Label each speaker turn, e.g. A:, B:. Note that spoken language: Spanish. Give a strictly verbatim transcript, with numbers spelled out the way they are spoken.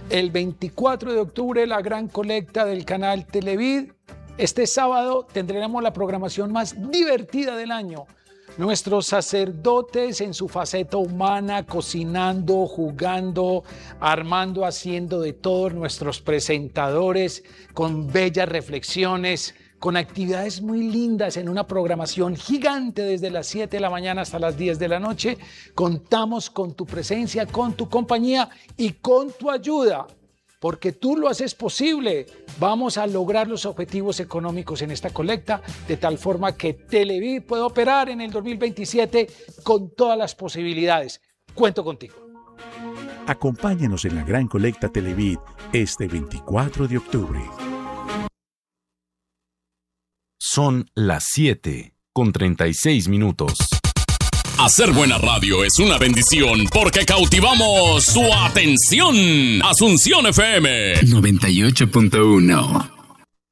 A: el veinticuatro de octubre, la gran colecta del canal Televid. Este sábado tendremos la programación más divertida del año. Nuestros sacerdotes en su faceta humana, cocinando, jugando, armando, haciendo de todo. Nuestros presentadores con bellas reflexiones, con actividades muy lindas en una programación gigante desde las siete de la mañana hasta las diez de la noche. Contamos con tu presencia, con tu compañía y con tu ayuda, porque tú lo haces posible. Vamos a lograr los objetivos económicos en esta colecta, de tal forma que Televid pueda operar en el dos mil veintisiete con todas las posibilidades. Cuento contigo.
B: Acompáñanos en la gran colecta Televid este veinticuatro de octubre.
C: Son las siete con treinta y seis minutos.
D: Hacer buena radio es una bendición porque cautivamos su atención. Asunción F M
E: noventa y ocho punto uno.